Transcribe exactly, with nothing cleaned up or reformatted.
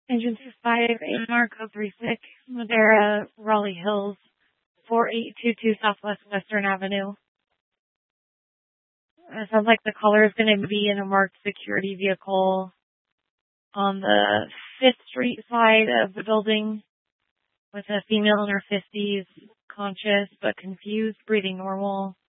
Agency five, A Marco three six, Madera, Raleigh Hills, four eight two two Southwest Western Avenue. It sounds like the caller is going to be in a marked security vehicle on the fifth Street side of the building with a female in her fifties, conscious but confused, breathing normal.